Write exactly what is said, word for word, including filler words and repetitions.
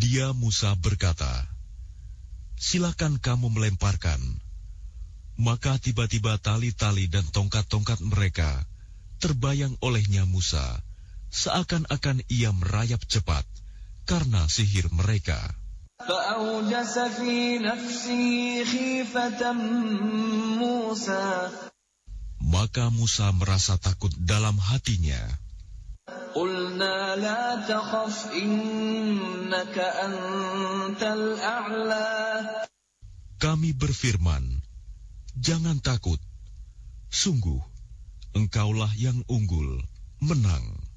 Dia Musa berkata, "Silakan kamu melemparkan." Maka tiba-tiba tali-tali dan tongkat-tongkat mereka terbayang olehnya Musa, seakan-akan ia merayap cepat karena sihir mereka. فأوجس في نفسه خيفة موسى. Maka Musa merasa takut dalam hatinya. قلنا لا تخف إنك أنت الأعلى. Kami berfirman, jangan takut, sungguh engkaulah yang unggul, menang.